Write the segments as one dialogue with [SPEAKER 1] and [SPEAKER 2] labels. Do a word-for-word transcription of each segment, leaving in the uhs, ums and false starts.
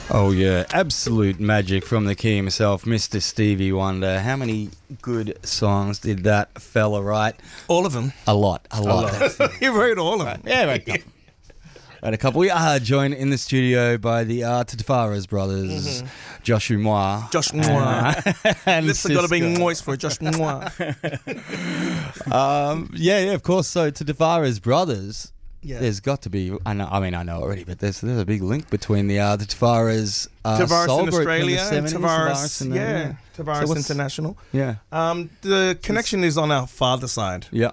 [SPEAKER 1] Oh yeah, absolute magic from the king himself, Mister Stevie Wonder. How many good songs did that fella write?
[SPEAKER 2] All of them.
[SPEAKER 1] A lot, a lot.
[SPEAKER 2] He wrote all of them.
[SPEAKER 1] Yeah, right, a couple. Right, a couple. We are joined in the studio by the uh, Tavares brothers, mm-hmm. Josh Moore.
[SPEAKER 2] Josh Moore.
[SPEAKER 1] And
[SPEAKER 2] This has got to be moist for Josh Moore.
[SPEAKER 1] um, yeah, yeah, of course. So to Tavares brothers.
[SPEAKER 2] Yeah.
[SPEAKER 1] There's got to be. I know. I mean, I know already, but there's there's a big link between the uh, the Tavares, uh,
[SPEAKER 2] Tavares
[SPEAKER 1] soul
[SPEAKER 2] in
[SPEAKER 1] group
[SPEAKER 2] Australia,
[SPEAKER 1] from the seventies,
[SPEAKER 2] and Tavares,
[SPEAKER 1] Tavares and, uh,
[SPEAKER 2] yeah,
[SPEAKER 1] yeah.
[SPEAKER 2] Tavares
[SPEAKER 1] So
[SPEAKER 2] International.
[SPEAKER 1] Yeah.
[SPEAKER 2] Um, the connection is on our father's side.
[SPEAKER 1] Yeah.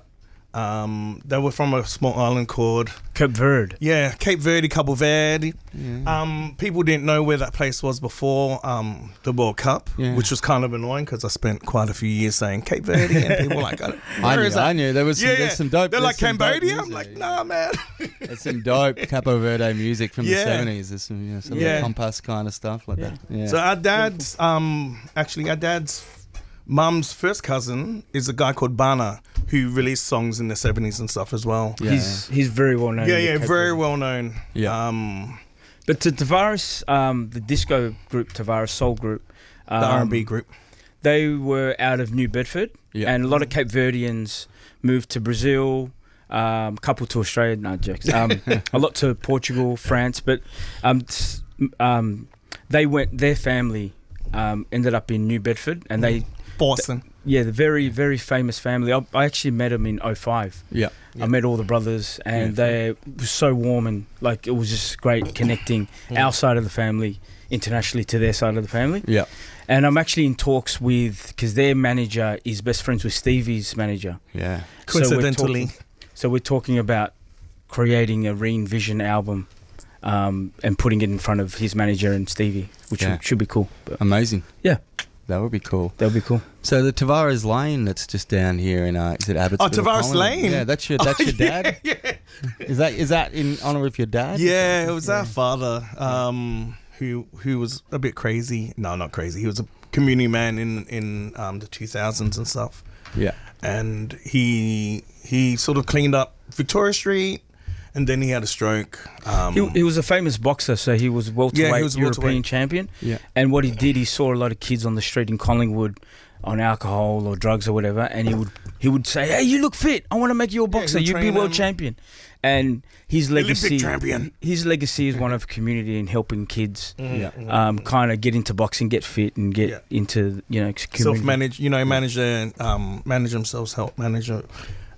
[SPEAKER 2] Um, they were from a small island called
[SPEAKER 3] Cape Verde.
[SPEAKER 2] Yeah, Cape Verde, Cabo Verde.
[SPEAKER 1] Yeah.
[SPEAKER 2] Um, people didn't know where that place was before um, the World Cup,
[SPEAKER 1] Yeah.
[SPEAKER 2] which was kind of annoying because I spent quite a few years saying Cape Verde, and people were like, "Where
[SPEAKER 1] I knew,
[SPEAKER 2] is that?"
[SPEAKER 1] I knew there was some,
[SPEAKER 2] Yeah,
[SPEAKER 1] there's
[SPEAKER 2] yeah.
[SPEAKER 1] some dope.
[SPEAKER 2] They're
[SPEAKER 1] there's
[SPEAKER 2] like
[SPEAKER 1] some dope
[SPEAKER 2] Cambodia. I'm
[SPEAKER 1] music.
[SPEAKER 2] like, nah, man.
[SPEAKER 1] There's some dope Capo Verde music from
[SPEAKER 2] Yeah.
[SPEAKER 1] the seventies. There's some, you know, some
[SPEAKER 2] Yeah.
[SPEAKER 1] compass kind of stuff like
[SPEAKER 3] Yeah.
[SPEAKER 1] that. Yeah.
[SPEAKER 2] So our dad's, um, actually, our dad's mum's first cousin is a guy called Bana who released songs in the seventies and stuff as well.
[SPEAKER 1] Yeah.
[SPEAKER 3] He's he's very well known.
[SPEAKER 2] Yeah,
[SPEAKER 3] in the
[SPEAKER 2] yeah,
[SPEAKER 3] Cape
[SPEAKER 2] very
[SPEAKER 3] Verde.
[SPEAKER 2] well known.
[SPEAKER 1] Yeah.
[SPEAKER 2] Um,
[SPEAKER 3] But to Tavares, um, the disco group, Tavares Soul Group, um,
[SPEAKER 2] the R and B group.
[SPEAKER 3] they were out of New Bedford,
[SPEAKER 1] Yeah.
[SPEAKER 3] and a lot of Cape Verdeans moved to Brazil, um, a couple to Australia, no jokes, um, a lot to Portugal, France, but um, s- um, they went. Their family um, ended up in New Bedford, and they,
[SPEAKER 2] Boston.
[SPEAKER 3] yeah, the very very famous family. I, I actually met them in oh five.
[SPEAKER 1] yeah.
[SPEAKER 3] I met all the brothers, and they were so warm, and like it was just great connecting our side of the family internationally to their side of the family.
[SPEAKER 1] Yeah.
[SPEAKER 3] And I'm actually in talks with, because their manager is best friends with Stevie's manager.
[SPEAKER 1] Yeah.
[SPEAKER 3] So we're
[SPEAKER 2] Coincidentally.
[SPEAKER 3] talking- So we're talking about creating a re-envision album um, and putting it in front of his manager and Stevie, which
[SPEAKER 1] Yeah.
[SPEAKER 3] should, should be cool. But
[SPEAKER 1] Amazing.
[SPEAKER 3] Yeah.
[SPEAKER 1] That would be cool.
[SPEAKER 3] that'll be cool.
[SPEAKER 1] So the Tavares Lane that's just down here in uh, is it Abbotsford?
[SPEAKER 2] Oh, Tavares
[SPEAKER 1] Collingwood?
[SPEAKER 2] Lane.
[SPEAKER 1] Yeah, that's your that's
[SPEAKER 2] Oh,
[SPEAKER 1] your dad.
[SPEAKER 2] Yeah, yeah.
[SPEAKER 1] Is that is that in honor of your dad?
[SPEAKER 2] Yeah, it was our father um, who who was a bit crazy. No, not crazy. He was a community man in in um, the two thousands and stuff.
[SPEAKER 1] Yeah.
[SPEAKER 2] And he he sort of cleaned up Victoria Street, and then he had a stroke. Um,
[SPEAKER 3] He, he was a famous boxer, so he was welterweight
[SPEAKER 2] Yeah, he was
[SPEAKER 3] European
[SPEAKER 2] welterweight.
[SPEAKER 3] champion.
[SPEAKER 1] Yeah.
[SPEAKER 3] And what he did, he saw a lot of kids on the street in Collingwood on alcohol or drugs or whatever, and he would he would say, "Hey, you look fit. I want to make you a boxer.
[SPEAKER 2] he'll
[SPEAKER 3] You'd be
[SPEAKER 2] train
[SPEAKER 3] world
[SPEAKER 2] them.
[SPEAKER 3] champion." And his legacy,
[SPEAKER 2] Olympic champion.
[SPEAKER 3] his legacy is one of community and helping kids,
[SPEAKER 1] Yeah.
[SPEAKER 3] um, kind of get into boxing, get fit, and get
[SPEAKER 2] Yeah.
[SPEAKER 3] into you know community.
[SPEAKER 2] Self-manage, you know, manage their, um, manage themselves, help manage it.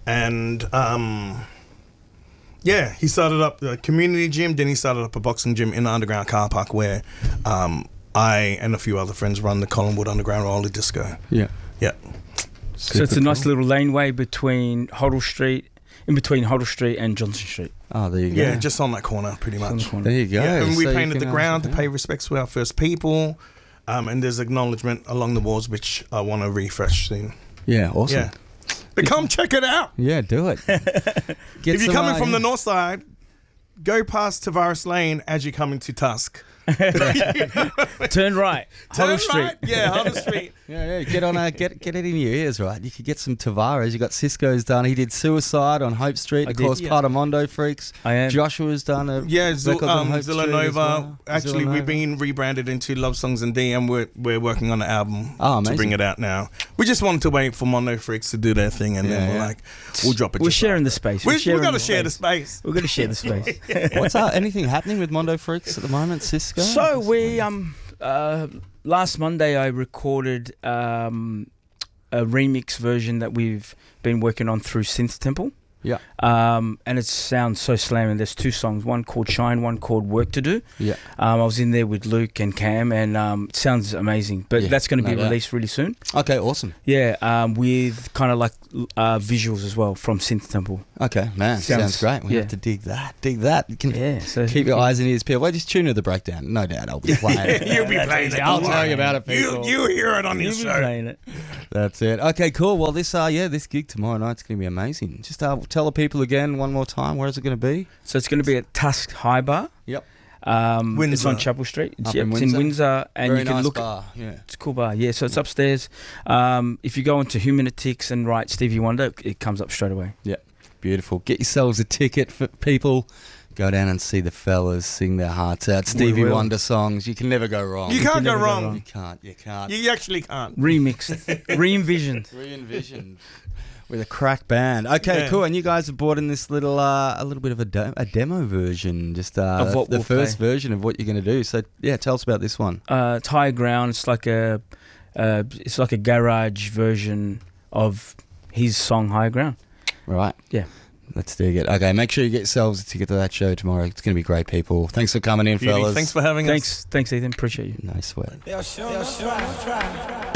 [SPEAKER 2] And um, yeah, he started up the community gym. Then he started up a boxing gym in the underground car park where um, I and a few other friends run the Collingwood Underground Roller Disco.
[SPEAKER 1] Yeah.
[SPEAKER 2] Yeah.
[SPEAKER 3] So it's a nice little laneway between Hoddle Street, in between Hoddle Street and Johnson Street.
[SPEAKER 1] Oh, there you go.
[SPEAKER 2] Yeah, just on that corner, pretty
[SPEAKER 3] On the
[SPEAKER 2] much.
[SPEAKER 3] corner.
[SPEAKER 1] There you go.
[SPEAKER 2] Yeah, and we
[SPEAKER 1] So you
[SPEAKER 2] painted
[SPEAKER 1] can,
[SPEAKER 2] the
[SPEAKER 1] uh,
[SPEAKER 2] ground to
[SPEAKER 1] yeah.
[SPEAKER 2] pay respects to our first people. Um, and there's acknowledgement along the walls, which I want to refresh soon.
[SPEAKER 1] Yeah, awesome.
[SPEAKER 2] Yeah. But come check it out.
[SPEAKER 1] Yeah, do it. Get
[SPEAKER 2] If you're
[SPEAKER 1] some,
[SPEAKER 2] coming
[SPEAKER 1] uh,
[SPEAKER 2] from
[SPEAKER 1] yeah.
[SPEAKER 2] the north side, go past Tavares Lane as you're coming to Tusk.
[SPEAKER 3] Turn right,
[SPEAKER 2] Turn
[SPEAKER 3] Hoddle Street.
[SPEAKER 2] right. Yeah, Huddle Street.
[SPEAKER 1] Yeah, yeah, get on, uh, get get it in your ears, right? You could get some Tavares. You got Cisco's done. He did Suicide on Hope Street.
[SPEAKER 3] I
[SPEAKER 1] of
[SPEAKER 3] did,
[SPEAKER 1] course,
[SPEAKER 3] yeah.
[SPEAKER 1] part of Mondo Freaks.
[SPEAKER 3] I am.
[SPEAKER 1] Joshua's done a
[SPEAKER 2] Yeah, Zil-
[SPEAKER 1] record on
[SPEAKER 2] um,
[SPEAKER 1] Hope Street as
[SPEAKER 2] Villanova.
[SPEAKER 1] well.
[SPEAKER 2] Actually,
[SPEAKER 1] Villanova.
[SPEAKER 2] we've been rebranded into Love Songs and D, and we're we're working on the album
[SPEAKER 1] Oh,
[SPEAKER 2] to
[SPEAKER 1] amazing.
[SPEAKER 2] bring it out now. We just wanted to wait for Mondo Freaks to do their thing, and
[SPEAKER 1] Yeah,
[SPEAKER 2] then we're
[SPEAKER 1] yeah.
[SPEAKER 2] like, we'll drop it.
[SPEAKER 3] We're
[SPEAKER 2] just
[SPEAKER 3] sharing
[SPEAKER 2] after.
[SPEAKER 3] the space.
[SPEAKER 2] We,
[SPEAKER 3] We're
[SPEAKER 2] we've
[SPEAKER 3] sharing
[SPEAKER 2] got to
[SPEAKER 3] the
[SPEAKER 2] share the
[SPEAKER 3] space.
[SPEAKER 2] space.
[SPEAKER 3] We're going to share the space.
[SPEAKER 1] What's uh, anything happening with Mondo Freaks at the moment, Cisco?
[SPEAKER 3] So we um uh last Monday I recorded um a remix version that we've been working on through Synth Temple.
[SPEAKER 1] Yeah.
[SPEAKER 3] Um, and it sounds so slamming. There's two songs, one called Shine, one called Work to Do.
[SPEAKER 1] Yeah.
[SPEAKER 3] Um, I was in there with Luke and Cam, and um, it sounds amazing. But
[SPEAKER 1] Yeah,
[SPEAKER 3] that's going to
[SPEAKER 1] no
[SPEAKER 3] be
[SPEAKER 1] doubt.
[SPEAKER 3] released really soon.
[SPEAKER 1] Okay, awesome.
[SPEAKER 3] Yeah, um, with kind of like uh, visuals as well from Synth Temple.
[SPEAKER 1] Okay, man, sounds,
[SPEAKER 3] Sounds-
[SPEAKER 1] great. We
[SPEAKER 3] yeah.
[SPEAKER 1] have to dig that, dig that. You can
[SPEAKER 3] Yeah, so
[SPEAKER 1] keep your eyes and ears peeled. Well, just tune to the breakdown. No doubt, I'll be playing it.
[SPEAKER 2] You'll be playing it.
[SPEAKER 1] I'll
[SPEAKER 2] Don't
[SPEAKER 1] tell
[SPEAKER 2] worry.
[SPEAKER 1] you about it,
[SPEAKER 2] You
[SPEAKER 1] people.
[SPEAKER 2] you hear it on your
[SPEAKER 3] You'll be
[SPEAKER 2] show.
[SPEAKER 3] playing it.
[SPEAKER 1] That's it. Okay, cool. Well, this uh, yeah, this gig tomorrow night's going to be amazing. Just uh, tell the people again one more time. Where is it going to be?
[SPEAKER 3] So it's going to be at Tusk High Bar.
[SPEAKER 1] Yep.
[SPEAKER 3] Um, It's
[SPEAKER 2] Windsor.
[SPEAKER 3] on Chapel Street. It's,
[SPEAKER 1] Up
[SPEAKER 3] yeah,
[SPEAKER 1] in
[SPEAKER 3] it's
[SPEAKER 1] Windsor.
[SPEAKER 3] in Windsor, and
[SPEAKER 1] Very
[SPEAKER 3] you can
[SPEAKER 1] nice
[SPEAKER 3] look.
[SPEAKER 1] bar. Yeah.
[SPEAKER 3] It's a cool bar. Yeah, so it's upstairs. Um, if you go into Humanitics and write Stevie Wonder, it comes up straight away.
[SPEAKER 1] Beautiful. Get yourselves a ticket for people. Go down and see the fellas sing their hearts out. Stevie
[SPEAKER 3] will.
[SPEAKER 1] Wonder songs. You can never go wrong.
[SPEAKER 2] You can't
[SPEAKER 3] can
[SPEAKER 2] go
[SPEAKER 3] never go
[SPEAKER 2] wrong.
[SPEAKER 3] wrong.
[SPEAKER 1] You can't. You can't.
[SPEAKER 2] You actually can't.
[SPEAKER 3] Remixed, re-envisioned.
[SPEAKER 1] Re-envisioned with a crack band. Okay,
[SPEAKER 2] Yeah.
[SPEAKER 1] cool. And you guys have brought in this little, uh, a little bit of a, de- a demo version, just uh,
[SPEAKER 3] Of what
[SPEAKER 1] the
[SPEAKER 3] we'll
[SPEAKER 1] first
[SPEAKER 3] play.
[SPEAKER 1] version of what you're going to do. So yeah, tell us about this one.
[SPEAKER 3] Uh, it's high ground. It's like a, uh, it's like a garage version of his song High Ground.
[SPEAKER 1] Right.
[SPEAKER 3] Yeah.
[SPEAKER 1] Let's dig it. Okay, make sure you get yourselves a ticket to that show tomorrow. It's going to be great, people. Thanks for coming in,
[SPEAKER 2] Beauty.
[SPEAKER 1] fellas.
[SPEAKER 2] Thanks for having us.
[SPEAKER 3] Thanks, thanks, Ethan. Appreciate you.
[SPEAKER 1] No sweat.
[SPEAKER 4] They'll show, they'll show, try.